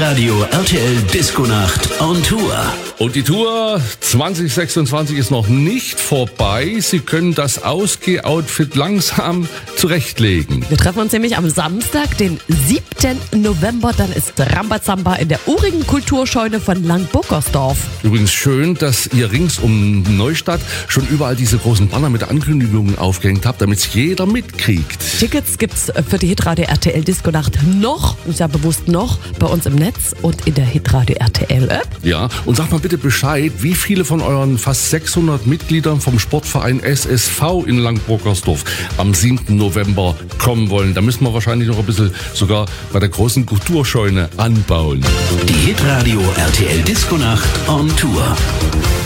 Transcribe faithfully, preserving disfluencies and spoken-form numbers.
Hitradio R T L Disco Nacht on Tour. Und die Tour zwanzig sechsundzwanzig ist noch nicht vorbei. Sie können das Ausgeh-Outfit langsam zurechtlegen. Wir treffen uns nämlich am Samstag, den siebten November. Dann ist Rambazamba in der urigen Kulturscheune von Langbockersdorf. Übrigens schön, dass ihr rings um Neustadt schon überall diese großen Banner mit Ankündigungen aufgehängt habt, damit es jeder mitkriegt. Tickets gibt's für die Hitradio R T L Disco Nacht noch, ich sage bewusst noch, bei uns im Netz und in der Hitradio R T L App. Ja, und sag mal bitte Bescheid, wie viele von euren fast sechshundert Mitgliedern vom Sportverein S S V in Langbockersdorf am siebten November kommen wollen. Da müssen wir wahrscheinlich noch ein bisschen sogar bei der großen Kulturscheune anbauen. Die Hitradio R T L Disco Nacht on Tour.